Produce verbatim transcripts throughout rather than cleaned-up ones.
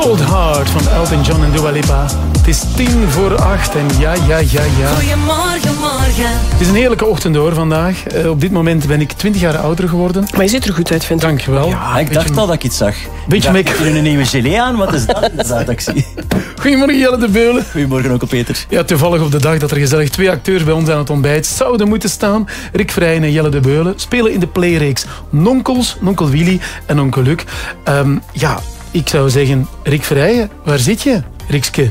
Cold Heart van Elton John en Dua Lipa. Het is tien voor acht en ja, ja, ja, ja. Goedemorgen, morgen. Het is een heerlijke ochtend hoor vandaag. Uh, op dit moment ben ik twintig jaar ouder geworden. Maar je ziet er goed uit, vind ik. Dank je wel. Ja, ik dacht al dat ik iets zag. Beetje ik dacht, een nieuwe gelé aan, wat is dat? Dat is dat ik zie. Goedemorgen Jelle de Beulen. Goedemorgen ook, Peter. Ja, toevallig op de dag dat er gezellig twee acteurs bij ons aan het ontbijt zouden moeten staan. Rick Vrijen en Jelle de Beulen spelen in de playreeks Nonkels, Nonkel Willy en Onkel Luc. Um, ja, ik zou zeggen, Rick Vrijen, waar zit je, Rikske?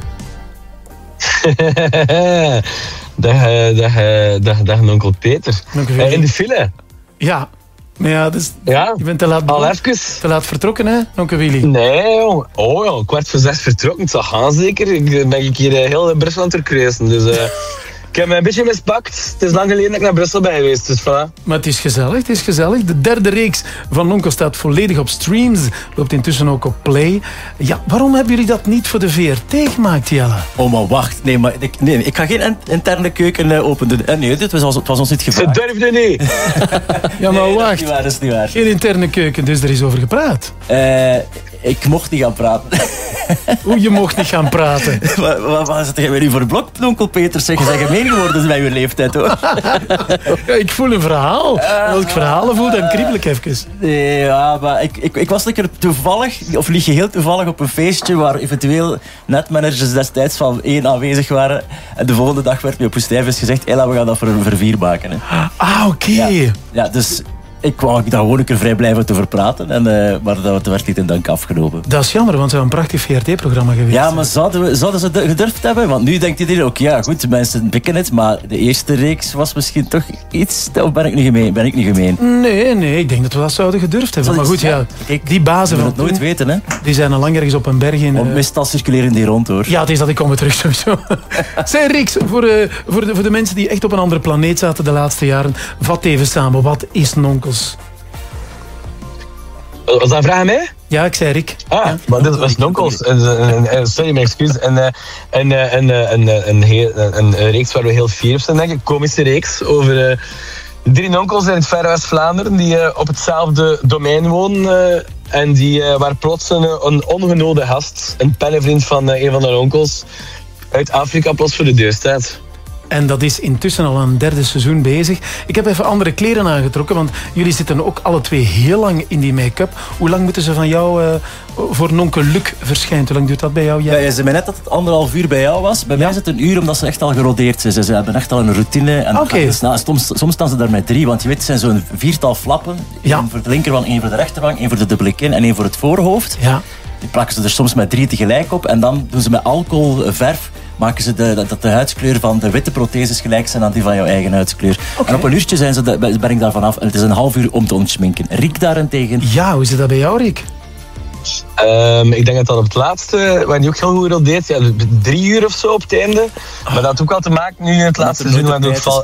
dag, dag, dag, dag, Nonkel Peter. Uh, in de file. Ja. Maar ja, dus ja, je bent te laat, al even. te laat vertrokken, hè, Nonkel Willy? Nee, joh. Oh ja, kwart voor zes vertrokken. Het zal gaan zeker. Ik ben hier heel Brussel aan het kruisen. Dus uh, ik heb me een beetje mispakt. Het is lang geleden dat ik naar Brussel ben geweest. Dus voilà. Maar het is gezellig, het is gezellig. De derde reeks van Nonkel staat volledig op streams. Loopt intussen ook op Play. Ja, waarom hebben jullie dat niet voor de V R T gemaakt, Jelle? Oh, maar wacht. Nee, maar ik, nee, ik ga geen interne keuken uh, openen. Uh, nee, dit was, het was ons niet gevraagd. Ze durfden niet. Ja, maar nee, wacht. Dat is niet waar, dat is niet waar. Geen interne keuken, dus er is over gepraat. Uh, ik mocht niet gaan praten. Hoe, je mocht niet gaan praten? Wat, wat, wat zit jij nu voor blok, Onkel Peter? Zeg, je zijn gemeen geworden bij je leeftijd, hoor. Ja, ik voel een verhaal. Uh, Als ik verhalen voel, dan kriebel ik even. Nee, ja, maar ik, ik, ik was een keer toevallig, of niet geheel toevallig, op een feestje waar eventueel netmanagers destijds van één aanwezig waren. En de volgende dag werd me op een stijfjes gezegd, Ella, we gaan dat voor, voor vier maken. Hè. Ah, oké. Okay. Ja, ja, dus... Ik wou daar gewoon een keer vrij blijven te verpraten, en, uh, maar dat werd niet in dank afgenomen. Dat is jammer, want het zou een prachtig V R T-programma geweest. Ja, maar zouden, we, zouden ze gedurfd hebben? Want nu denkt iedereen ook, ja goed, mensen pikken het, maar de eerste reeks was misschien toch iets... Of ben ik niet gemeen? Ben ik niet gemeen? Nee, nee, ik denk dat we dat zouden gedurfd hebben. Maar goed, ja, kijk, die bazen we van het nooit weten, hè? Die zijn al lang ergens op een berg in... Uh... Meestal circuleren die rond, hoor. Ja, het is dat ik kom weer terug sowieso. Zeg Riks, voor, uh, voor, de, voor de mensen die echt op een andere planeet zaten de laatste jaren, vat even samen, wat is Nonkels? Was dat een vraag aan mij? Ja, ik zei Rick. Ah, ja. maar dit was Nonkels. Sorry, mijn excuus. En een, een, een, een, een, een, een reeks waar we heel fier op zijn, denk ik. Komische reeks over uh, drie nonkels in het verre West-Vlaanderen die uh, op hetzelfde domein wonen. Uh, en die, uh, waar plots een, een ongenode gast, een pennenvriend van uh, een van de onkels, uit Afrika plots voor de deur staat. En dat is intussen al een derde seizoen bezig. Ik heb even andere kleren aangetrokken, want jullie zitten ook alle twee heel lang in die make-up. Hoe lang moeten ze van jou uh, voor Nonkel Luc verschijnt? Hoe lang duurt dat bij jou? Ja, je zei mij net dat het anderhalf uur bij jou was. Bij ja? mij is het een uur, omdat ze echt al gerodeerd zijn. Ze hebben echt al een routine. En okay. dus, nou, soms, soms staan ze daar met drie, want je weet, het zijn zo'n viertal flappen. Ja. Eén voor de linkerwang, één voor de rechterwang, één voor de dubbele kin en één voor het voorhoofd. Ja. Die plakken ze er soms met drie tegelijk op en dan doen ze met alcoholverf maken ze de, dat de huidskleur van de witte protheses gelijk zijn aan die van jouw eigen huidskleur. Okay. En op een uurtje zijn ze de, ben ik daarvan af. En het is een half uur om te ontschminken. Rick daarentegen... Ja, hoe is dat bij jou, Rick? Um, ik denk dat dat op het laatste, waar die ook heel goed gerodeerd, ja, drie uur of zo op het einde. Oh. Maar dat had ook wel te maken nu in het laatste seizoen. Waar het val...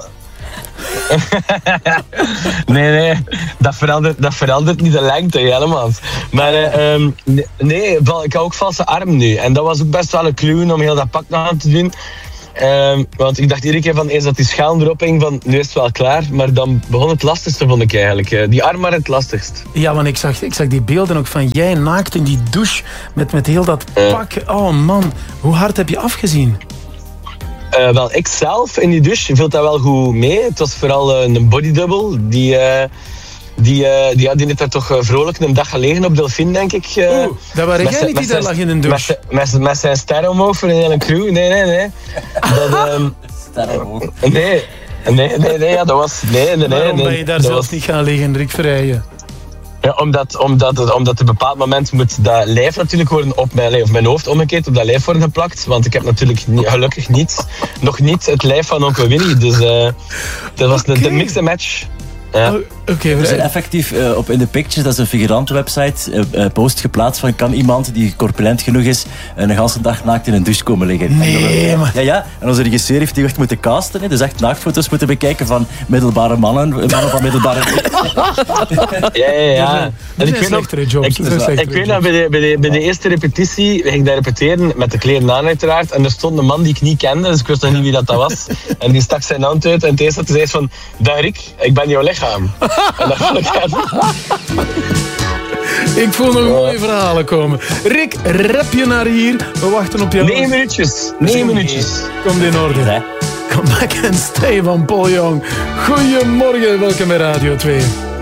nee, nee, dat verandert, dat verandert niet de lengte helemaal. Maar uh, um, nee, ik had ook valse arm nu. En dat was ook best wel een clue om heel dat pak nog aan te doen. Um, want ik dacht iedere keer van, eens dat die schaal erop hing, van nu is het wel klaar. Maar dan begon het lastigste, vond ik eigenlijk. Die arm was het lastigst. Ja, want ik zag, ik zag die beelden ook van jij naakt in die douche met, met heel dat pak. Oh man, hoe hard heb je afgezien? Uh, wel, ik zelf in die douche viel dat wel goed mee. Het was vooral uh, een bodydouble. Die, uh, die, uh, die, ja, die heeft daar toch uh, vrolijk een dag gelegen op Delphine, denk ik. Uh, Oeh, dat waren jij niet die daar lag in een douche? Met, met, met zijn ster omhoog voor een hele crew. Nee, nee, nee. Dat, um, ster omhoog? Nee, nee, nee, nee, ja, dat was... Nee, nee, Waarom nee, ben je daar zelfs was... niet gaan liggen, Rick Vrijen? Ja, omdat, omdat, omdat op een bepaald moment moet dat lijf natuurlijk worden op mijn, of mijn hoofd omgekeerd op dat lijf worden geplakt. Want ik heb natuurlijk niet, gelukkig niet, nog niet het lijf van Onkel Willy. Dus uh, dat was okay. de, de mix and match. Ja. Oh, okay, er zijn effectief uh, op In The Pictures, dat is een figurantenwebsite, uh, uh, post geplaatst van kan iemand die corpulent genoeg is een hele dag naakt in een douche komen liggen. Nee, en maar... Ja, ja. En onze regisseur heeft die echt moeten casten, hè, dus echt naaktfoto's moeten bekijken van middelbare mannen, mannen van middelbare... ja, ja, ja. Dat is een slechtere job. Ik, ik weet dat bij de, bij, de, bij de eerste repetitie ging ik daar repeteren met de kleren aan uiteraard en er stond een man die ik niet kende, dus ik wist nog niet wie dat, dat was. En die stak zijn hand uit en het eerste dat hij zei van, dag Rick, ik ben jouw lichaam. En dat vond ik echt... Ik voel nog mooie verhalen komen. Rick, rap je naar hier. We wachten op jou. Negen minuutjes. Negen minuutjes. Komt in orde. Ja. Come back and stay van Paul Young. Goedemorgen, welkom bij Radio twee.